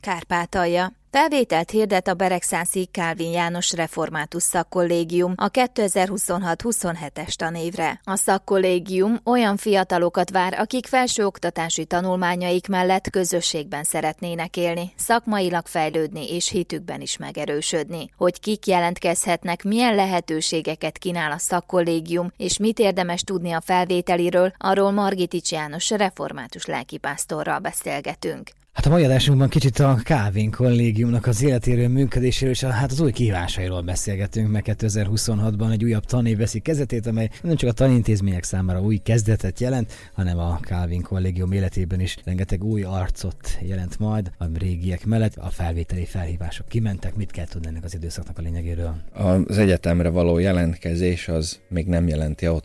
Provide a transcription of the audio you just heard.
Kárpátalja. Felvételt hirdet a Beregszászi Kálvin János Református Szakkollégium a 2026-27-es tanévre. A szakkollégium olyan fiatalokat vár, akik felsőoktatási tanulmányaik mellett közösségben szeretnének élni, szakmailag fejlődni és hitükben is megerősödni. Hogy kik jelentkezhetnek, milyen lehetőségeket kínál a szakkollégium, és mit érdemes tudni a felvételiről, arról Margitics János református lelkipásztorral beszélgetünk. Hát a mai adásunkban kicsit a Kálvin kollégiumnak az életéről, működéséről és az új kihívásairól beszélgetünk, mert 2026-ban egy újabb tanév veszi kezdetét, amely nem csak a tanintézmények számára új kezdetet jelent, hanem a Kálvin kollégium életében is rengeteg új arcot jelent majd a régiek mellett. A felvételi felhívások kimentek, mit kell tudni ennek az időszaknak a lényegéről? Az egyetemre való jelentkezés az még nem jelenti